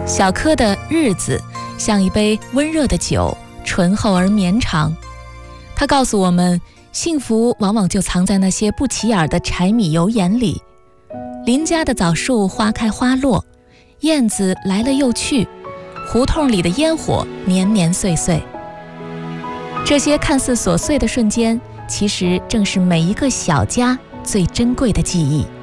小柯的日子像一杯温热的酒，醇厚而绵长。他告诉我们，幸福往往就藏在那些不起眼的柴米油盐里。邻家的枣树花开花落，燕子来了又去，胡同里的烟火年年岁岁。这些看似琐碎的瞬间，其实正是每一个小家最珍贵的记忆。